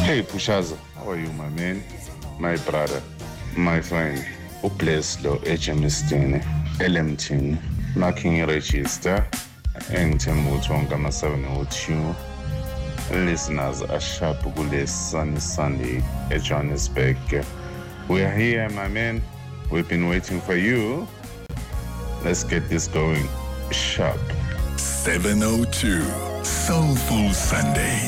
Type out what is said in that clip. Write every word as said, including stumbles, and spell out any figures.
Hey, Pushaza, how are you, my man? My brother, my friend. Ubless lo Egemistin, Elemtin, marking register, and Temutonga seven oh two. Listeners are sharp kule sunny Sunday at Johannesburg. We are here, my man. We've been waiting for you. Let's get this going sharp. seven oh two Soulful Sundays.